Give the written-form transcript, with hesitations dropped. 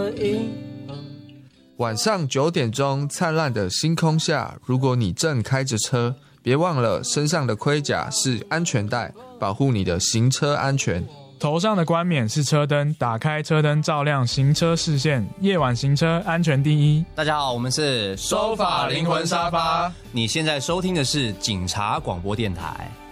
的银河。 晚上9点钟，灿烂的星空下，如果你正开着车，别忘了身上的盔甲是安全带，保护你的行车安全。 头上的冠冕是车灯，打开车灯照亮行车视线，夜晚行车安全第一。 大家好，我们是收发灵魂沙发。 你现在收听的是警察广播电台。